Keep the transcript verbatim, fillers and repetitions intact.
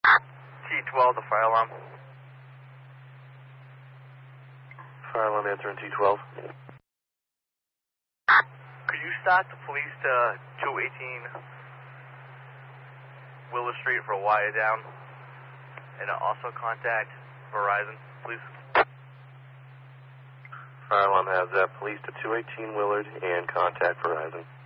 T twelve, the fire alarm. Fire alarm answering T twelve. Could you start the police to two eighteen Willow Street for a wire down? And also contact Verizon, please. Fire alarm has uh, police to two eighteen Willard and contact Verizon.